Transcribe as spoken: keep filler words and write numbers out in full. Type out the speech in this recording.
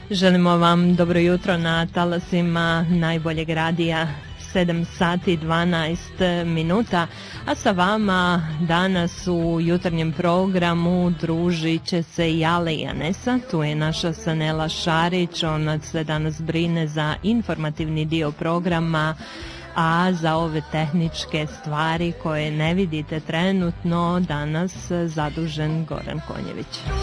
Želimo vam dobro jutro na talasima najboljeg radija, sedam sati i dvanaest minuta, a sa vama danas u jutarnjem programu družit će se i Ale i Anesa. Tu je naša Sanela Šarić, ona se danas brine za informativni dio programa, a za ove tehničke stvari koje ne vidite trenutno danas zadužen Goran Konjević.